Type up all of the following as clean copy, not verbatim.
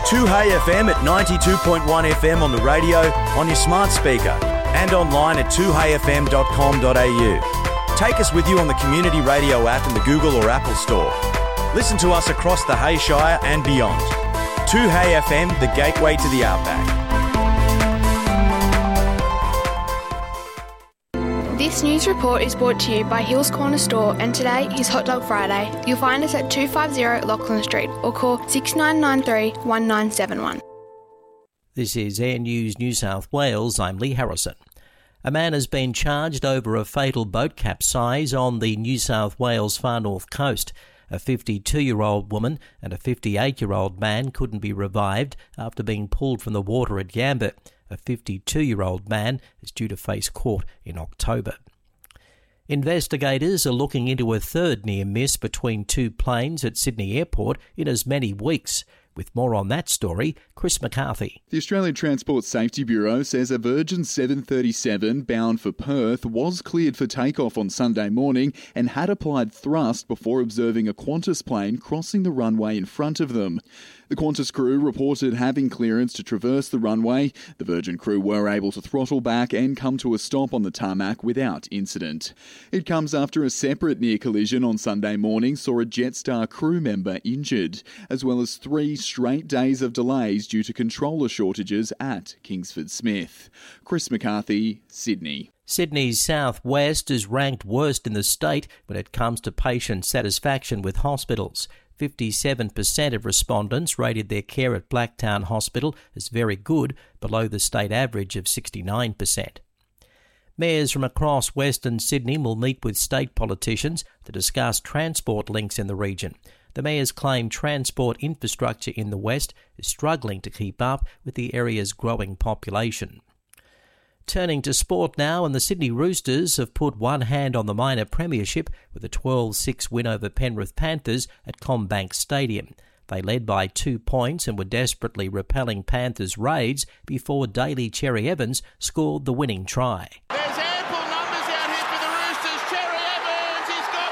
2Hey FM at 92.1 FM on the radio, on your smart speaker, and online at 2heyfm.com.au. Take us with you on the Community Radio app in the Google or Apple Store. Listen to us across the Hay Shire and beyond. 2Hey FM, the gateway to the outback. This news report is brought to you by Hills Corner Store, and today is Hot Dog Friday. You'll find us at 250 Lachlan Street or call 6993 1971. This is Air News New South Wales. I'm Lee Harrison. A man has been charged over a fatal boat capsize on the New South Wales far north coast. A 52-year-old woman and a 58-year-old man couldn't be revived after being pulled from the water at Yamba. A 52-year-old man is due to face court in October. Investigators are looking into a third near miss between two planes at Sydney Airport in as many weeks. With more on that story, Chris McCarthy. The Australian Transport Safety Bureau says a Virgin 737 bound for Perth was cleared for takeoff on Sunday morning and had applied thrust before observing a Qantas plane crossing the runway in front of them. The Qantas crew reported having clearance to traverse the runway. The Virgin crew were able to throttle back and come to a stop on the tarmac without incident. It comes after a separate near collision on Sunday morning saw a Jetstar crew member injured, as well as 3 straight days of delays due to controller shortages at Kingsford Smith. Chris McCarthy, Sydney. Sydney's southwest is ranked worst in the state when it comes to patient satisfaction with hospitals. 57% of respondents rated their care at Blacktown Hospital as very good, below the state average of 69%. Mayors from across Western Sydney will meet with state politicians to discuss transport links in the region. The mayors claim transport infrastructure in the west is struggling to keep up with the area's growing population. Turning to sport now, and the Sydney Roosters have put one hand on the minor premiership with a 12-6 win over Penrith Panthers at CommBank Stadium. They led by 2 points and were desperately repelling Panthers' raids before Daly Cherry Evans scored the winning try. There's ample numbers out here for the Roosters. Cherry Evans, he's got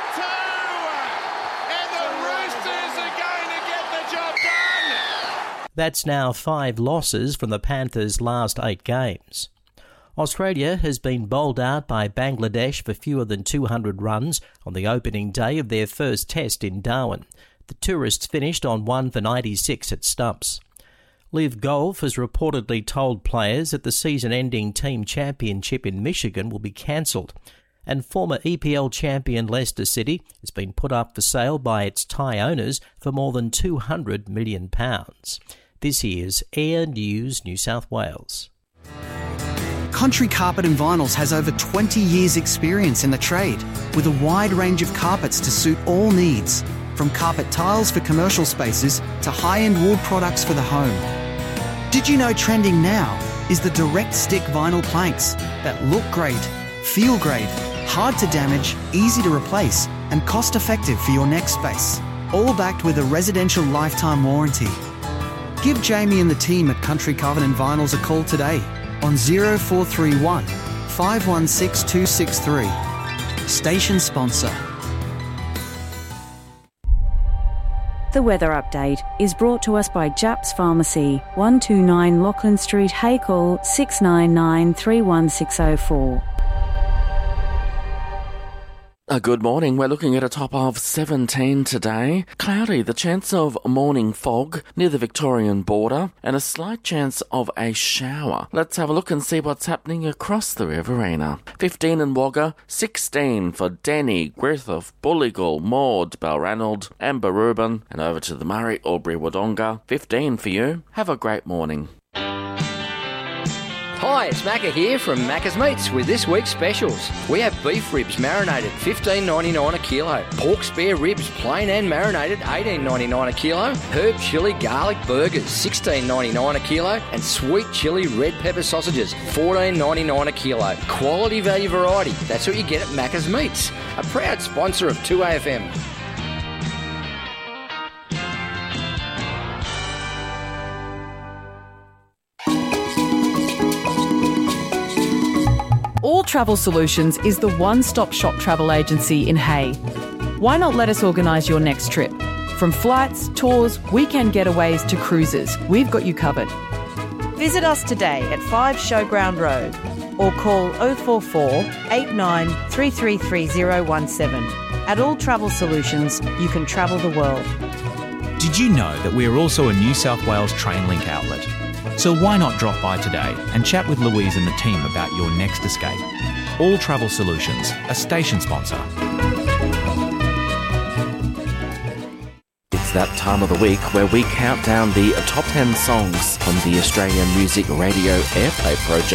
2! And the Roosters are going to get the job done! That's now 5 losses from the Panthers' last 8 games. Australia has been bowled out by Bangladesh for fewer than 200 runs on the opening day of their first test in Darwin. The tourists finished on 1 for 96 at stumps. Liv Golf has reportedly told players that the season-ending team championship in Michigan will be cancelled. And former EPL champion Leicester City has been put up for sale by its Thai owners for more than £200 million. This is Air News New South Wales. Country Carpet and Vinyls has over 20 years' experience in the trade, with a wide range of carpets to suit all needs, from carpet tiles for commercial spaces to high-end wood products for the home. Did you know trending now is the direct stick vinyl planks that look great, feel great, hard to damage, easy to replace, and cost-effective for your next space, all backed with a residential lifetime warranty. Give Jamie and the team at Country Carpet and Vinyls a call today on 0431 516 263. Station sponsor. The weather update is brought to us by Japs Pharmacy, 129 Lachlan Street, Haycall, 699 31604. Good morning. We're looking at a top of 17 today. Cloudy, the chance of morning fog near the Victorian border, and a slight chance of a shower. Let's have a look and see what's happening across the Riverina. 15 in Wagga, 16 for Denny, Griffith, Bulligal, Maud, Balranald, and Barubin, and over to the Murray, Albury, Wodonga. 15 for you. Have a great morning. Hi, it's Macca here from Macca's Meats with this week's specials. We have beef ribs marinated, $15.99 a kilo. Pork spare ribs, plain and marinated, $18.99 a kilo. Herb chili garlic burgers, $16.99 a kilo. And sweet chili red pepper sausages, $14.99 a kilo. Quality value variety, that's what you get at Macca's Meats. A proud sponsor of 2AFM. All Travel Solutions is the one-stop shop travel agency in Hay. Why not let us organise your next trip? From flights, tours, weekend getaways to cruises, we've got you covered. Visit us today at 5 Showground Road or call 044 89 333017. At All Travel Solutions, you can travel the world. Did you know that we are also a New South Wales Trainlink outlet? So why not drop by today and chat with Louise and the team about your next escape? All Travel Solutions, a station sponsor. It's that time of the week where we count down the top 10 songs from the Australian Music Radio Airplay Project